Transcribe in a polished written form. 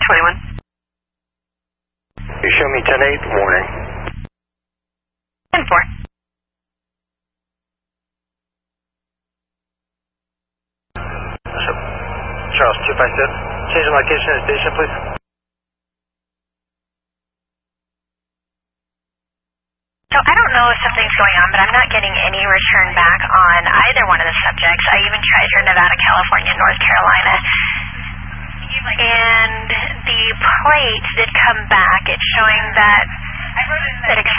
21. You show me 10-8, warning. 10-4. Charles 257. Change the location of the station, please. So I don't know if something's going on, but I'm not getting any return back on either one of the subjects. I even tried for Nevada, California, North Carolina. And the plate did come back. It's showing that